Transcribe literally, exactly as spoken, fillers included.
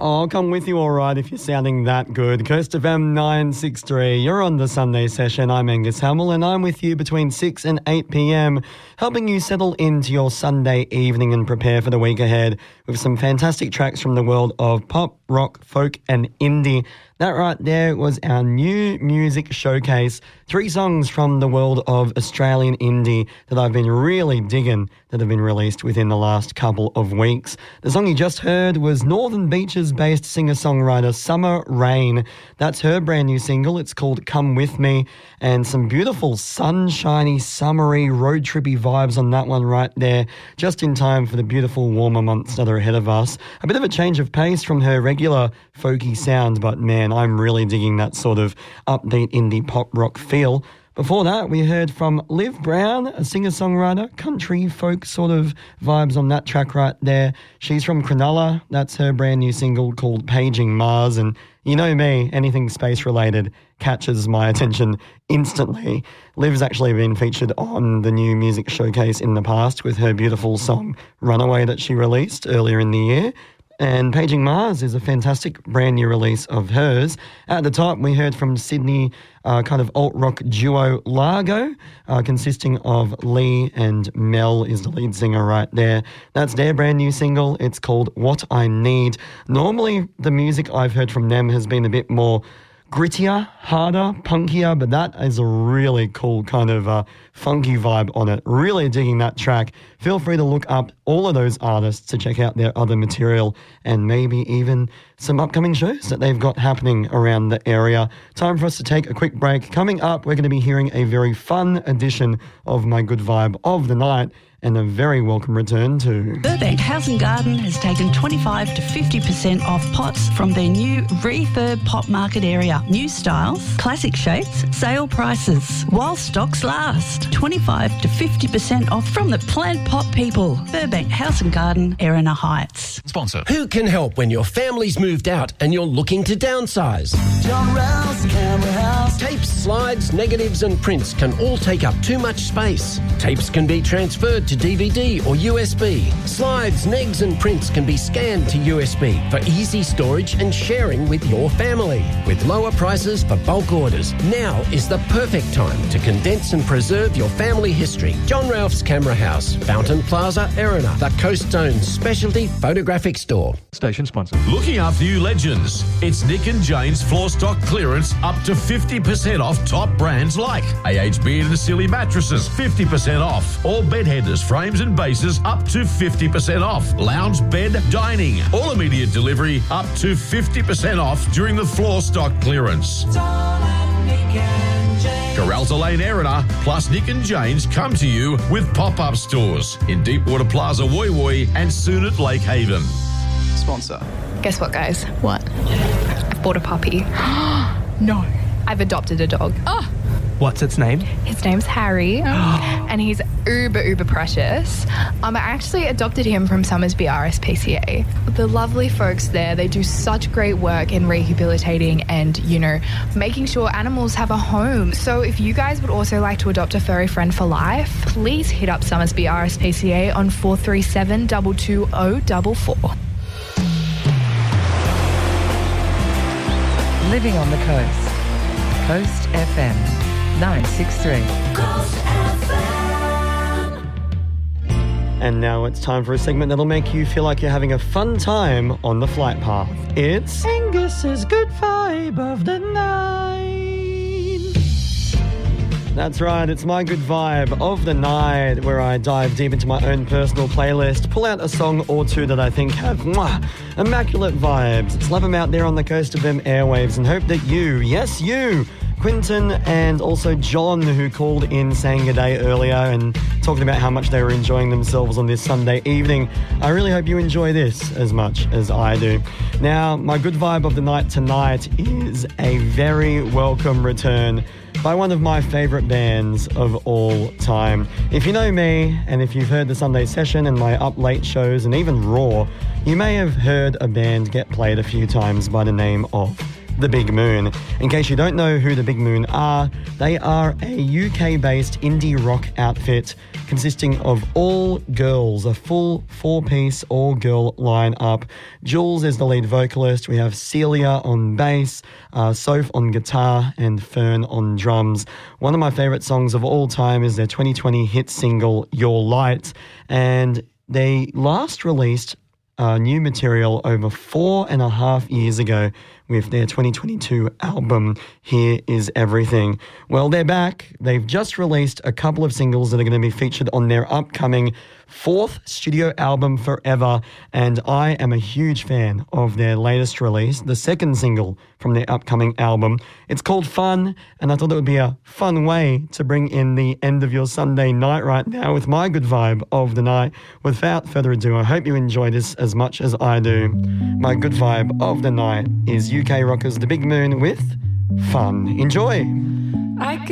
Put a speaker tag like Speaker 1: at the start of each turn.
Speaker 1: Oh, I'll come with you all right if you're sounding that good. Coast F M nine sixty-three, you're on the Sunday session. I'm Angus Hamill and I'm with you between six and eight p.m, helping you settle into your Sunday evening and prepare for the week ahead with some fantastic tracks from the world of pop, rock, folk and indie. That right there was our new music showcase. Three songs from the world of Australian indie that I've been really digging that have been released within the last couple of weeks. The song you just heard was Northern Beaches-based singer-songwriter Summer Rain. That's her brand new single. It's called Come With Me, and some beautiful sunshiny, summery, road trippy vibes on that one right there, just in time for the beautiful warmer months that are ahead of us. A bit of a change of pace from her regular folky sound, but man, I'm really digging that sort of upbeat indie pop rock feel. Before that, we heard from Liv Brown, a singer-songwriter, country folk sort of vibes on that track right there. She's from Cronulla. That's her brand new single called Paging Mars. And you know me, anything space-related catches my attention instantly. Liv's actually been featured on the new music showcase in the past with her beautiful song Runaway that she released earlier in the year. And Paging Mars is a fantastic brand new release of hers. At the top, we heard from Sydney uh, kind of alt-rock duo Largo, uh, consisting of Lee and Mel is the lead singer right there. That's their brand new single. It's called What I Need. Normally, the music I've heard from them has been a bit more grittier, harder, punkier, but that is a really cool kind of uh, funky vibe on it. Really digging that track. Feel free to look up all of those artists to check out their other material and maybe even some upcoming shows that they've got happening around the area. Time for us to take a quick break. Coming up, we're going to be hearing a very fun edition of My Good Vibe of the Night, and a very welcome return to
Speaker 2: Burbank House and Garden has taken twenty-five to fifty percent off pots from their new refurb pot market area. New styles, classic shapes, sale prices, while stocks last. twenty-five to fifty percent off from the plant pot people. Burbank House and Garden, Erina Heights.
Speaker 3: Sponsor.
Speaker 4: Who can help when your family's moved out and you're looking to downsize?
Speaker 5: John Rouse Camera House.
Speaker 4: Tapes, slides, negatives and prints can all take up too much space. Tapes can be transferred to D V D or U S B. Slides, negs and prints can be scanned to U S B for easy storage and sharing with your family. With lower prices for bulk orders, now is the perfect time to condense and preserve your family history. John Ralph's Camera House, Fountain Plaza, Erina, the Coast Zone's specialty photographic store.
Speaker 3: Station sponsor.
Speaker 6: Looking after you legends. It's Nick and Jane's floor stock clearance up to fifty percent off top brands like A H Beard and Silly mattresses, fifty percent off. All bed headers, frames and bases up to fifty percent off. Lounge bed, dining, all immediate delivery up to fifty percent off during the floor stock clearance. Corralta Lane, Erina, plus Nick and Jane's come to you with pop-up stores in Deepwater Plaza, Woy Woy, and soon at Lake Haven.
Speaker 3: Sponsor.
Speaker 7: Guess what, guys?
Speaker 8: What?
Speaker 7: I've bought a puppy.
Speaker 8: No.
Speaker 7: I've adopted a dog.
Speaker 8: Oh.
Speaker 9: What's its name?
Speaker 7: His name's Harry, and he's uber, uber precious. Um, I actually adopted him from Summersby R S P C A. The lovely folks there, they do such great work in rehabilitating and, you know, making sure animals have a home. So if you guys would also like to adopt a furry friend for life, please hit up Summersby R S P C A on four three seven, two two zero four four.
Speaker 10: Living on the coast. Coast F M. nine sixty-three.
Speaker 1: And now it's time for a segment that'll make you feel like you're having a fun time on the flight path. It's Angus's Good Vibe of the Night. That's right, it's my Good Vibe of the Night, where I dive deep into my own personal playlist, pull out a song or two that I think have mwah, immaculate vibes, slap them out there on the Coast of M airwaves, and hope that you, yes you, Quinton and also John, who called in saying good day earlier and talking about how much they were enjoying themselves on this Sunday evening. I really hope you enjoy this as much as I do. Now, my Good Vibe of the Night tonight is a very welcome return by one of my favourite bands of all time. If you know me, and if you've heard the Sunday Session and my Up Late shows and even Raw, you may have heard a band get played a few times by the name of The Big Moon. In case you don't know who The Big Moon are, they are a U K-based indie rock outfit consisting of all girls, a full four-piece all-girl lineup. Jules is the lead vocalist. We have Celia on bass, uh, Soph on guitar, and Fern on drums. One of my favourite songs of all time is their twenty twenty hit single, Your Light, and they last released uh, new material over four and a half years ago with their twenty twenty-two album, Here Is Everything. Well, they're back. They've just released a couple of singles that are going to be featured on their upcoming fourth studio album, Forever, and I am a huge fan of their latest release, the second single from their upcoming album. It's called Fun, and I thought it would be a fun way to bring in the end of your Sunday night right now with my good vibe of the night. Without further ado, I hope you enjoy this as much as I do. My good vibe of the night is U K rockers The Big Moon with Fun. Enjoy!
Speaker 5: I